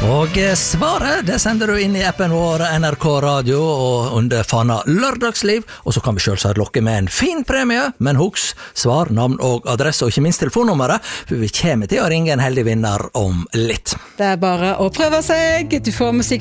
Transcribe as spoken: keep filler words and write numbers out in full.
Og svaret, det sender du inn i appen vår N R K Radio og under fana lørdagsliv, og så kan vi selvsagt lokke med en fin premie, men husk, svar, navn og adresse, og ikke minst telefonnummeret, for vi kommer til å ringe en heldig vinner om litt. Det er bare å prøve seg, du får musikk